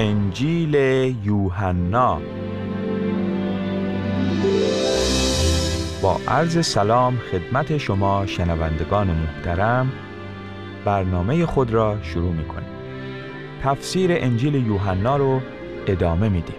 انجیل یوحنا. با عرض سلام خدمت شما شنوندگان محترم، برنامه خود را شروع می‌کنیم. تفسیر انجیل یوحنا رو ادامه میدیم.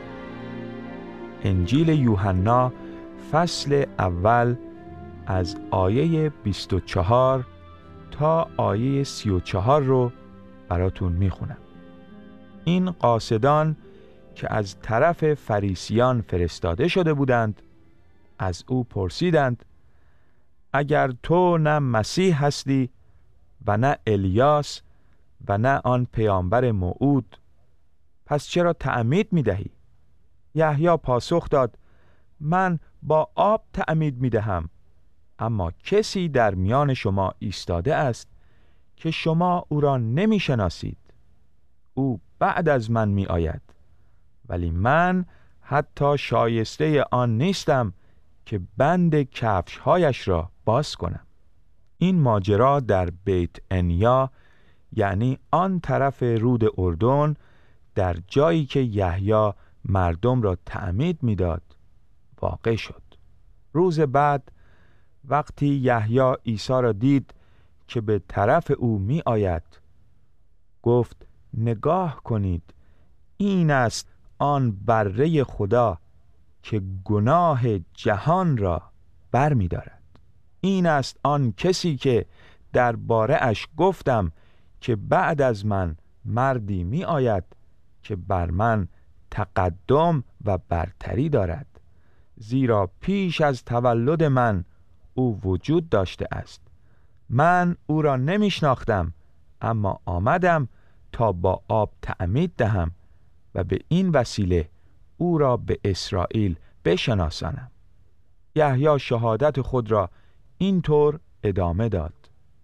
انجیل یوحنا فصل اول از آیه 24 تا آیه 34 رو براتون میخونم. این قاصدان که از طرف فریسیان فرستاده شده بودند از او پرسیدند: اگر تو نه مسیح هستی و نه الیاس و نه آن پیامبر موعود، پس چرا تعمید میدهی؟ یحیی پاسخ داد: من با آب تعمید میدهم، اما کسی در میان شما ایستاده است که شما او را نمیشناسید. او بعد از من می آید، ولی من حتی شایسته آن نیستم که بند کفش‌هایش را باز کنم. این ماجرا در بیت عنیا، یعنی آن طرف رود اردن، در جایی که یحیی مردم را تعمید میداد واقع شد. روز بعد وقتی یحیی عیسی را دید که به طرف او می آید، گفت: نگاه کنید، این است آن بره خدا که گناه جهان را بر می دارد. این است آن کسی که درباره اش گفتم که بعد از من مردی می آید که بر من تقدم و برتری دارد، زیرا پیش از تولد من او وجود داشته است. من او را نمی شناختم، اما آمدم تا با آب تعمید دهم و به این وسیله او را به اسرائیل بشناسانم. یحیی شهادت خود را اینطور ادامه داد: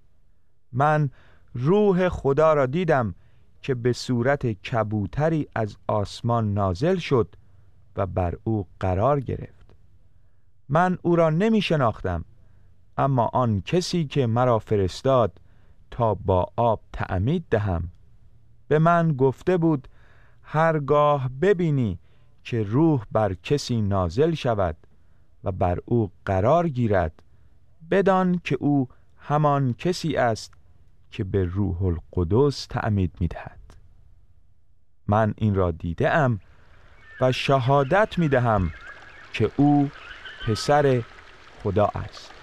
من روح خدا را دیدم که به صورت کبوتری از آسمان نازل شد و بر او قرار گرفت. من او را نمی شناختم، اما آن کسی که مرا فرستاد تا با آب تعمید دهم به من گفته بود: هرگاه ببینی که روح بر کسی نازل شود و بر او قرار گیرد، بدان که او همان کسی است که به روح القدس تعمید می‌دهد. من این را دیده‌ام و شهادت می‌دهم که او پسر خدا است.